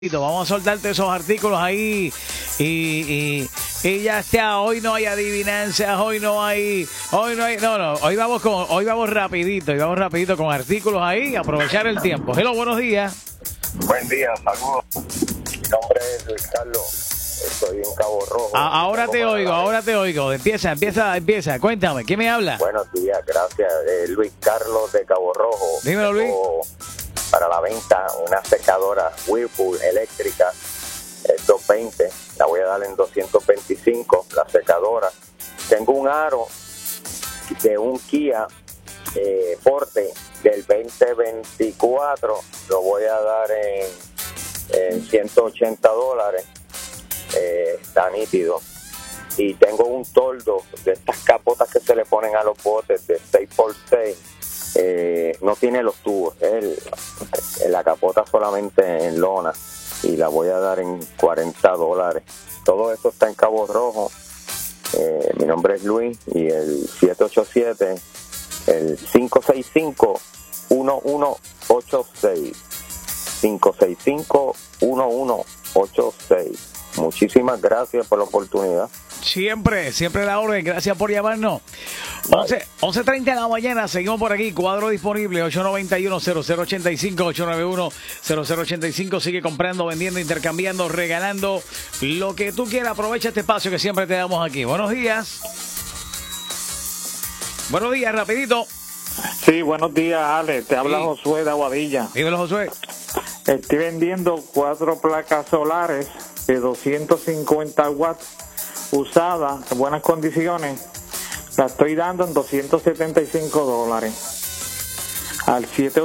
Vamos a soltarte esos artículos ahí y ya está. Hoy no hay adivinanzas, hoy vamos rapidito con artículos ahí, aprovechar el tiempo. Hello, buenos días. Buen día, saludos. Mi nombre es Luis Carlos, estoy en Cabo Rojo. Ahora te oigo. Empieza. Cuéntame, ¿quién me habla? Buenos días, gracias. Luis Carlos de Cabo Rojo. Dímelo, Luis. Para la venta una secadora Whirlpool eléctrica 220, la voy a dar en 225 la secadora. Tengo un aro de un Kia Forte del 2024, lo voy a dar en $180, está nítido. Y tengo un toldo de estas capotas que se le ponen a los botes de 6x6. No tiene los tubos, la capota solamente en lona, y la voy a dar en $40. Todo esto está en Cabo Rojo. Mi nombre es Luis, y el 787, el 565-1186, 565-1186. Muchísimas gracias por la oportunidad. Siempre la orden. Gracias por llamarnos. 11:30 de la mañana. Seguimos por aquí. Cuadro disponible 891-0085, 891-0085. Sigue comprando, vendiendo, intercambiando, regalando lo que tú quieras. Aprovecha este espacio que siempre te damos aquí. Buenos días, rapidito. Sí, buenos días, Ale. Te habla Josué de Aguadilla. Dímelo, Josué. Estoy vendiendo 4 placas solares de 250 watts usadas, en buenas condiciones. La estoy dando en $275 al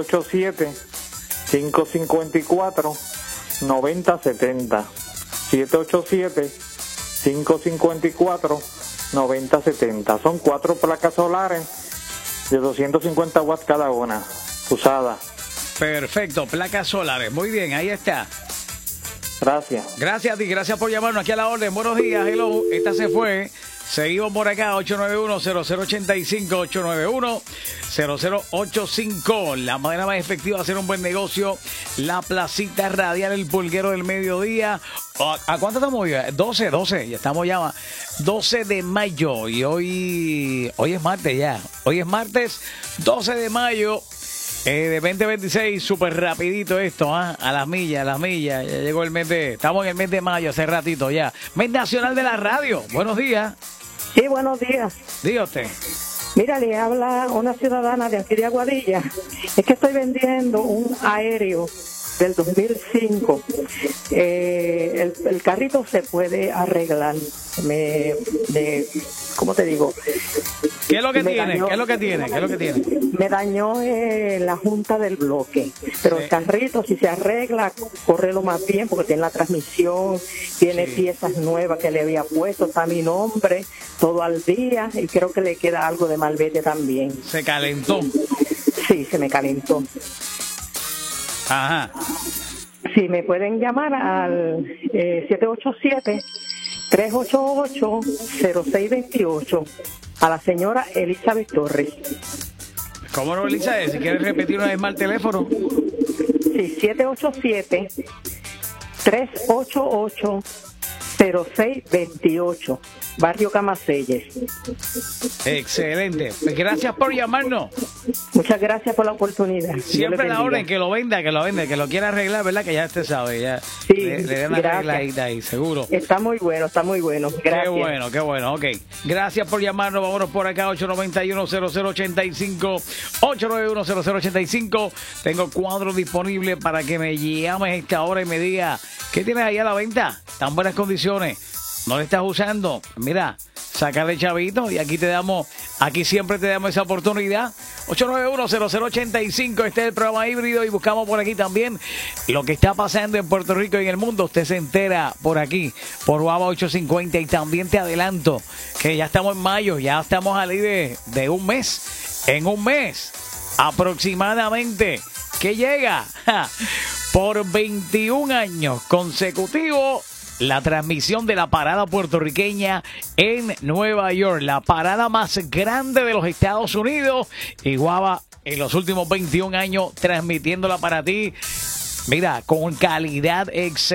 787-554-9070, 787-554-9070. Son 4 placas solares de 250 watts cada una, usadas. Perfecto, placas solares. Muy bien, ahí está. Gracias. Gracias a ti, gracias por llamarnos aquí a la orden. Buenos días, hello. Esta se fue. Seguimos por acá, 891-0085, 891-0085. La manera más efectiva de hacer un buen negocio. La placita radial, el pulguero del mediodía. ¿A cuánto estamos hoy? 12, ya estamos ya 12 de mayo. Y hoy es martes ya. Hoy es martes 12 de mayo. De 2026, súper rapidito esto, a las millas, ya llegó el mes estamos en el mes de mayo, hace ratito ya. Mes nacional de la radio, buenos días. Sí, buenos días. Diga usted. Mira, le habla una ciudadana de aquí de Aguadilla. Es que estoy vendiendo un aéreo del 2005. El carrito se puede arreglar. ¿Cómo te digo? ¿Qué es lo que tiene? ¿Qué es lo que tiene? Me dañó la junta del bloque, pero sí. El carrito, si se arregla, corre lo más bien, porque tiene la transmisión, tiene piezas nuevas que le había puesto, está mi nombre, todo al día, y creo que le queda algo de malvete también. ¿Se calentó? Sí, se me calentó. Ajá. Sí, me pueden llamar al 787-388-0628 a la señora Elizabeth Torres. ¿Cómo no, Elizabeth? Si quieres repetir una vez más el teléfono. Sí, 787-388-0628, Barrio Camaselles. Excelente. Gracias por llamarnos. Muchas gracias por la oportunidad. Siempre la orden, que lo venda, que lo quiera arreglar, ¿verdad? Que ya usted sabe, ya. Sí, le den una arregladita ahí, seguro. Está muy bueno. Gracias. Qué bueno, ok. Gracias por llamarnos, vámonos por acá, 891-0085, 891-0085. Tengo cuadro disponible para que me llames a esta hora y me diga, ¿qué tienes ahí a la venta? ¿Tan buenas condiciones? ¿No le estás usando? Mira, sácale chavito y aquí siempre te damos esa oportunidad. 891-0085, este es el programa híbrido y buscamos por aquí también lo que está pasando en Puerto Rico y en el mundo. Usted se entera por aquí, por Guava 850, y también te adelanto que ya estamos en mayo, ya estamos a ley de un mes. En un mes, aproximadamente, que llega por 21 años consecutivos la transmisión de la parada puertorriqueña en Nueva York, la parada más grande de los Estados Unidos. Y Guava, en los últimos 21 años, transmitiéndola para ti Mira, con calidad excelente.